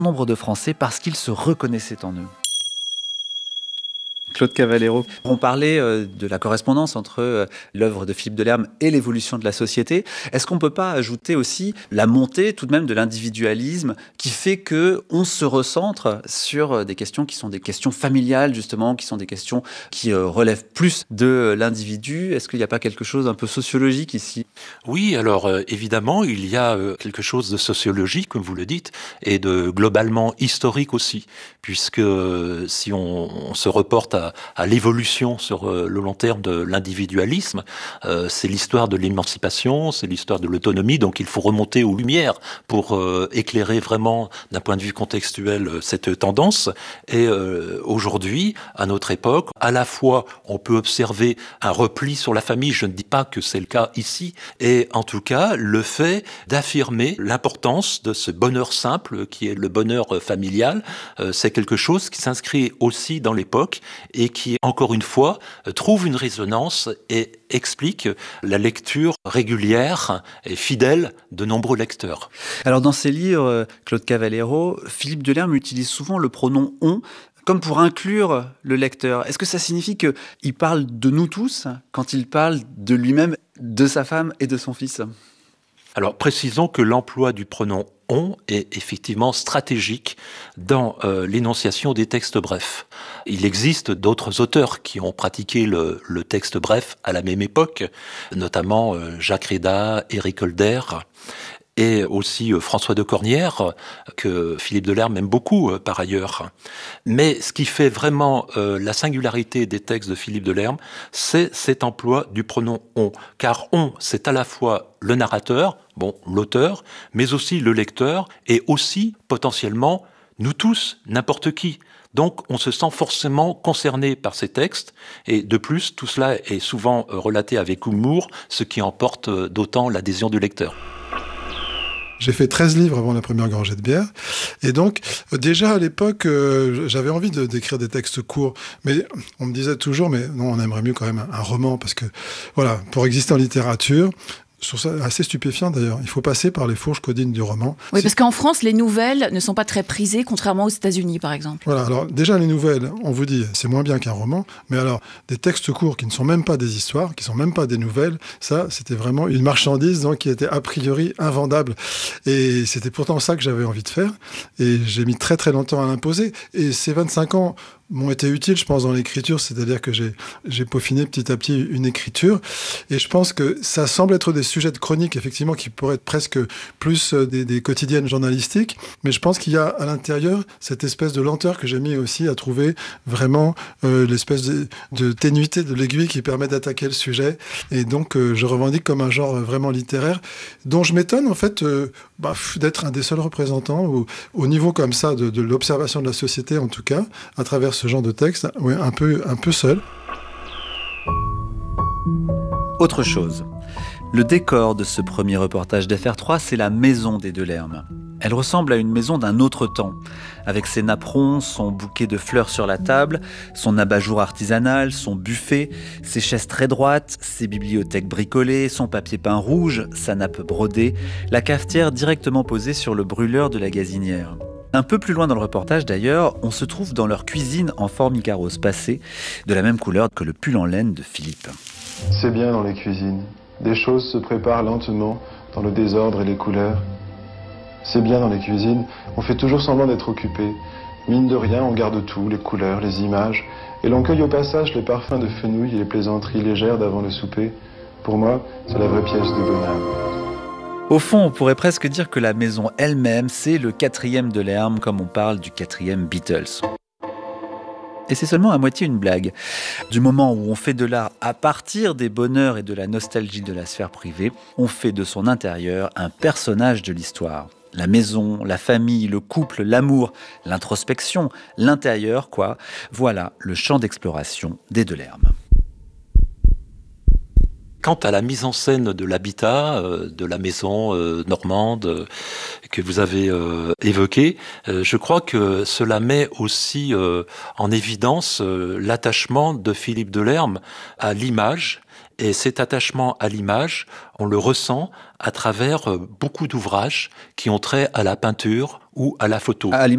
nombre de Français parce qu'ils se reconnaissaient en eux. Claude Cavallero, on parlait de la correspondance entre l'œuvre de Philippe Delerme et l'évolution de la société. Est-ce qu'on ne peut pas ajouter aussi la montée tout de même de l'individualisme qui fait qu'on se recentre sur des questions qui sont des questions familiales justement, qui sont des questions qui relèvent plus de l'individu? Est-ce qu'il n'y a pas quelque chose un peu sociologique ici? Oui, alors évidemment, il y a quelque chose de sociologique, comme vous le dites, et de globalement historique aussi, puisque si on se reporte à l'évolution sur le long terme de l'individualisme, c'est l'histoire de l'émancipation, c'est l'histoire de l'autonomie, donc il faut remonter aux Lumières pour éclairer vraiment d'un point de vue contextuel cette tendance. Et aujourd'hui, à notre époque, à la fois on peut observer un repli sur la famille, je ne dis pas que c'est le cas ici, et en tout cas le fait d'affirmer l'importance de ce bonheur simple qui est le bonheur familial, c'est quelque chose qui s'inscrit aussi dans l'époque et qui, encore une fois, trouve une résonance et explique la lecture régulière et fidèle de nombreux lecteurs. Alors dans ses livres, Claude Cavallero, Philippe Delerme utilise souvent le pronom « on » comme pour inclure le lecteur. Est-ce que ça signifie qu'il parle de nous tous quand il parle de lui-même, de sa femme et de son fils ? Alors précisons que l'emploi du pronom « on » est effectivement stratégique dans l'énonciation des textes brefs. Il existe d'autres auteurs qui ont pratiqué le texte bref à la même époque, notamment Jacques Réda, Éric Holder, et aussi François de Cornières, que Philippe Delerme aime beaucoup par ailleurs. Mais ce qui fait vraiment la singularité des textes de Philippe Delerme, c'est cet emploi du pronom « on ». Car « on », c'est à la fois le narrateur, l'auteur, mais aussi le lecteur, et aussi, potentiellement, nous tous, n'importe qui. Donc, on se sent forcément concerné par ces textes, et de plus, tout cela est souvent relaté avec humour, ce qui emporte d'autant l'adhésion du lecteur. J'ai fait 13 livres avant la première gorgée de bière. Et donc, déjà à l'époque, j'avais envie d'écrire des textes courts. Mais on me disait toujours, mais non, on aimerait mieux quand même un roman. Parce que, voilà, pour exister en littérature, je trouve ça assez stupéfiant d'ailleurs. Il faut passer par les fourches caudines du roman. Oui, parce qu'en France, les nouvelles ne sont pas très prisées, contrairement aux États-Unis, par exemple. Voilà, alors déjà les nouvelles, on vous dit, c'est moins bien qu'un roman. Mais alors, des textes courts qui ne sont même pas des histoires, qui ne sont même pas des nouvelles, ça, c'était vraiment une marchandise donc, qui était a priori invendable. Et c'était pourtant ça que j'avais envie de faire. Et j'ai mis très très longtemps à l'imposer. Et ces 25 ans m'ont été utiles, je pense, dans l'écriture, c'est-à-dire que j'ai peaufiné petit à petit une écriture, et je pense que ça semble être des sujets de chronique, effectivement, qui pourraient être presque plus des quotidiennes journalistiques, mais je pense qu'il y a à l'intérieur cette espèce de lenteur que j'ai mis aussi à trouver vraiment l'espèce de ténuité de l'aiguille qui permet d'attaquer le sujet, et donc je revendique comme un genre vraiment littéraire, dont je m'étonne, en fait, d'être un des seuls représentants au niveau comme ça de l'observation de la société, en tout cas, à travers ce genre de texte, ouais, un peu seul. Autre chose. Le décor de ce premier reportage d'FR3, c'est la maison des Delerme. Elle ressemble à une maison d'un autre temps, avec ses napperons, son bouquet de fleurs sur la table, son abat-jour artisanal, son buffet, ses chaises très droites, ses bibliothèques bricolées, son papier peint rouge, sa nappe brodée, la cafetière directement posée sur le brûleur de la gazinière. Un peu plus loin dans le reportage d'ailleurs, on se trouve dans leur cuisine en formica rose passé, de la même couleur que le pull en laine de Philippe. C'est bien dans les cuisines. Des choses se préparent lentement dans le désordre et les couleurs. C'est bien dans les cuisines. On fait toujours semblant d'être occupé. Mine de rien, on garde tout, les couleurs, les images, et l'on cueille au passage les parfums de fenouil et les plaisanteries légères d'avant le souper. Pour moi, c'est la vraie pièce de bonheur. Au fond, on pourrait presque dire que la maison elle-même, c'est le 4e Delerme, comme on parle du 4e Beatles. Et c'est seulement à moitié une blague. Du moment où on fait de l'art à partir des bonheurs et de la nostalgie de la sphère privée, on fait de son intérieur un personnage de l'histoire. La maison, la famille, le couple, l'amour, l'introspection, l'intérieur, quoi. Voilà le champ d'exploration des Delerme. Quant à la mise en scène de l'habitat, de la maison normande que vous avez évoquée, je crois que cela met aussi en évidence l'attachement de Philippe Delerme à l'image. Et cet attachement à l'image, on le ressent à travers beaucoup d'ouvrages qui ont trait à la peinture ou à la photo.